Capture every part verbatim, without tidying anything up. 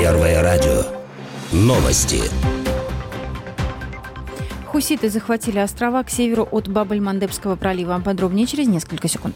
Первое радио. Новости. Хуситы захватили острова к северу от Баб-эль-Мандебского пролива. Подробнее через несколько секунд.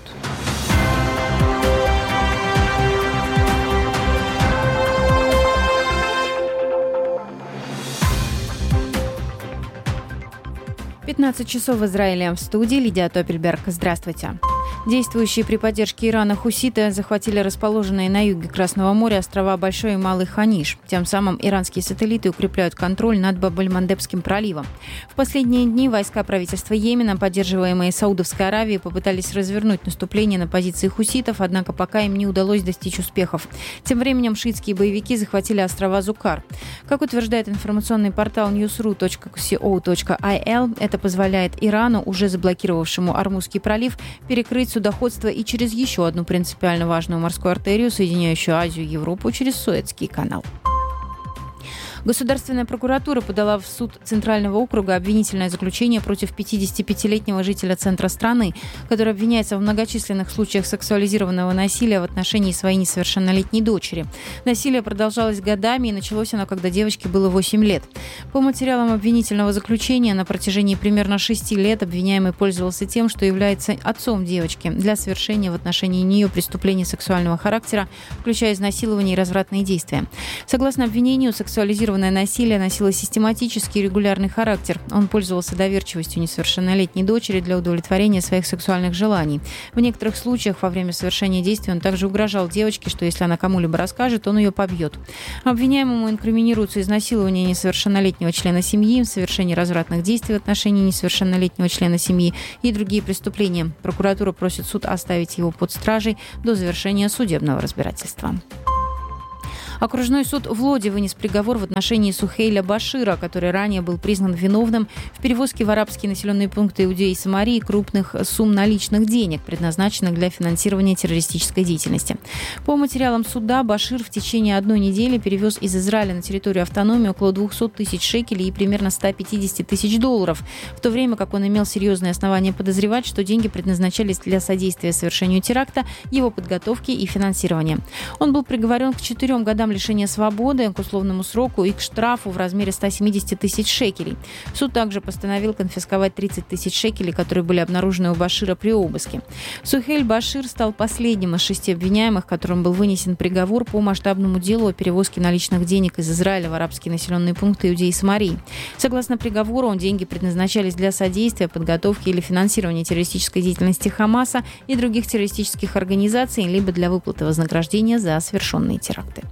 пятнадцать часов в Израиле. В студии Лидия Топельберг. Здравствуйте. Действующие при поддержке Ирана хуситы захватили расположенные на юге Красного моря острова Большой и Малый Ханиш. Тем самым иранские сателлиты укрепляют контроль над Баб-эль-Мандебским проливом. В последние дни войска правительства Йемена, поддерживаемые Саудовской Аравией, попытались развернуть наступление на позиции хуситов, однако пока им не удалось достичь успехов. Тем временем шиитские боевики захватили острова Зукар. Как утверждает информационный портал ньюс.ру точка ко точка ай эл, это позволяет Ирану, уже заблокировавшему Ормузский пролив, перекрыть судоходство и через еще одну принципиально важную морскую артерию, соединяющую Азию и Европу, через Суэцкий канал. Государственная прокуратура подала в суд Центрального округа обвинительное заключение против пятидесятипятилетнего жителя центра страны, который обвиняется в многочисленных случаях сексуализированного насилия в отношении своей несовершеннолетней дочери. Насилие продолжалось годами, и началось оно, когда девочке было восемь лет. По материалам обвинительного заключения, на протяжении примерно шести лет обвиняемый пользовался тем, что является отцом девочки, для совершения в отношении нее преступлений сексуального характера, включая изнасилование и развратные действия. Согласно обвинению, сексуализированное насилие носило систематический и регулярный характер. Он пользовался доверчивостью несовершеннолетней дочери для удовлетворения своих сексуальных желаний. В некоторых случаях во время совершения действий он также угрожал девочке, что если она кому-либо расскажет, он ее побьет. Обвиняемому инкриминируется изнасилование несовершеннолетнего члена семьи, совершение развратных действий в отношении несовершеннолетнего члена семьи и другие преступления. Прокуратура просит суд оставить его под стражей до завершения судебного разбирательства. Окружной суд в Лоде вынес приговор в отношении Сухейля Башира, который ранее был признан виновным в перевозке в арабские населенные пункты Иудеи и Самарии крупных сумм наличных денег, предназначенных для финансирования террористической деятельности. По материалам суда Башир в течение одной недели перевез из Израиля на территорию автономии около двухсот тысяч шекелей и примерно ста пятидесяти тысяч долларов, в то время как он имел серьезные основания подозревать, что деньги предназначались для содействия совершению теракта, его подготовки и финансирования. Он был приговорен к четырем годам лишения свободы, к условному сроку и к штрафу в размере ста семидесяти тысяч шекелей. Суд также постановил конфисковать тридцать тысяч шекелей, которые были обнаружены у Башира при обыске. Сухейль Башир стал последним из шести обвиняемых, которым был вынесен приговор по масштабному делу о перевозке наличных денег из Израиля в арабские населенные пункты Иудеи и Самарии. Согласно приговору, деньги предназначались для содействия, подготовки или финансирования террористической деятельности Хамаса и других террористических организаций, либо для выплаты вознаграждения за совершенные теракты.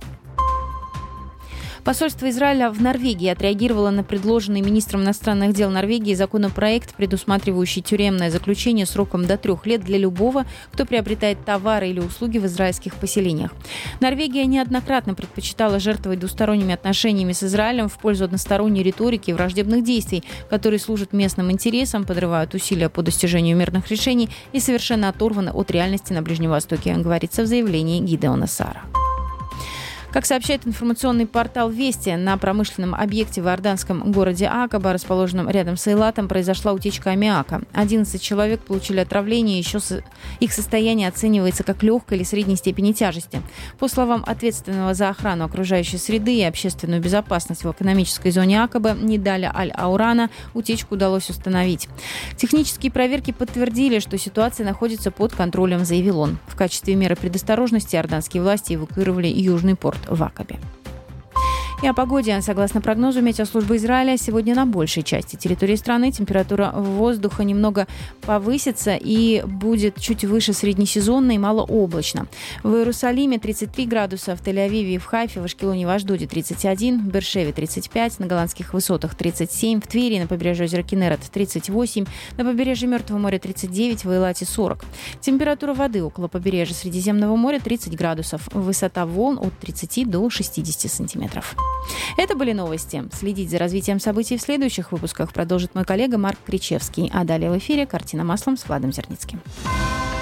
Посольство Израиля в Норвегии отреагировало на предложенный министром иностранных дел Норвегии законопроект, предусматривающий тюремное заключение сроком до трех лет для любого, кто приобретает товары или услуги в израильских поселениях. Норвегия неоднократно предпочитала жертвовать двусторонними отношениями с Израилем в пользу односторонней риторики и враждебных действий, которые служат местным интересам, подрывают усилия по достижению мирных решений и совершенно оторваны от реальности на Ближнем Востоке, говорится в заявлении Гидеона Сара. Как сообщает информационный портал «Вести», на промышленном объекте в иорданском городе Акаба, расположенном рядом с Эйлатом, произошла утечка аммиака. одиннадцать человек получили отравление, еще с... их состояние оценивается как легкой или средней степени тяжести. По словам ответственного за охрану окружающей среды и общественную безопасность в экономической зоне Акаба Нидаля Аль-Аурана, утечку удалось установить. Технические проверки подтвердили, что ситуация находится под контролем, заявил он. В качестве меры предосторожности иорданские власти эвакуировали южный порт в Акабе. И о погоде. Согласно прогнозу метеослужбы Израиля, сегодня на большей части территории страны температура воздуха немного повысится и будет чуть выше среднесезонной и малооблачно. В Иерусалиме тридцать три градуса, в Тель-Авиве и в Хайфе, в Ашкелоне и в Ашдоде тридцать один, в Беэр-Шеве тридцать пять, на Голландских высотах тридцать семь, в Твери на побережье озера Кинерет тридцать восемь, на побережье Мертвого моря тридцать девять, в Эйлате сорок. Температура воды около побережья Средиземного моря тридцать градусов, высота волн от тридцати до шестидесяти сантиметров. Это были новости. Следить за развитием событий в следующих выпусках продолжит мой коллега Марк Кричевский. А далее в эфире «Картина маслом» с Владом Зерницким.